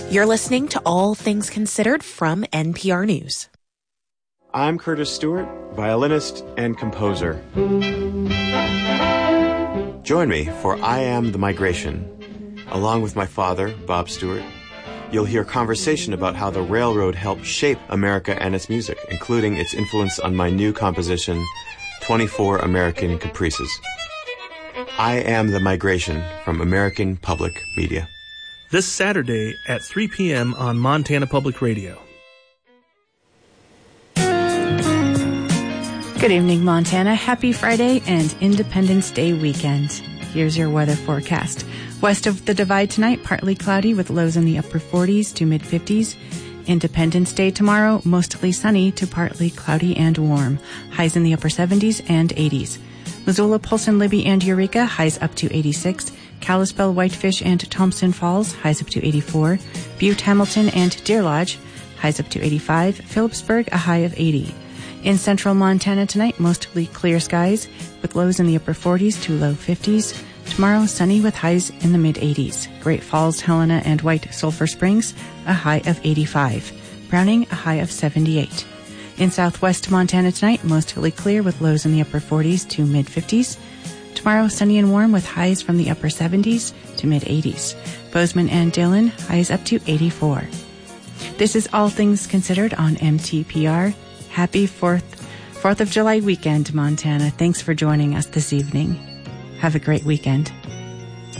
You're listening to All Things Considered from NPR News. I'm Curtis Stewart, violinist and composer. Join me for I Am the Migration. Along with my father, Bob Stewart, you'll hear conversation about how the railroad helped shape America and its music, including its influence on my new composition, 24 American Caprices. I Am the Migration from American Public Media. This Saturday at 3 p.m. on Montana Public Radio. Good evening, Montana. Happy Friday and Independence Day weekend. Here's your weather forecast. West of the Divide tonight, partly cloudy with lows in the upper 40s to mid-50s. Independence Day tomorrow, mostly sunny to partly cloudy and warm. Highs in the upper 70s and 80s. Missoula, Polson, Libby, and Eureka, highs up to 86. Kalispell, Whitefish, and Thompson Falls, highs up to 84. Butte, Hamilton, and Deer Lodge, highs up to 85. Phillipsburg, a high of 80. In central Montana tonight, mostly clear skies with lows in the upper 40s to low 50s. Tomorrow, sunny with highs in the mid-80s. Great Falls, Helena, and White Sulphur Springs, a high of 85. Browning, a high of 78. In southwest Montana tonight, mostly clear with lows in the upper 40s to mid-50s. Tomorrow, sunny and warm with highs from the upper 70s to mid-80s. Bozeman and Dillon, highs up to 84. This is All Things Considered on MTPR. Happy 4th of July weekend, Montana. Thanks for joining us this evening. Have a great weekend.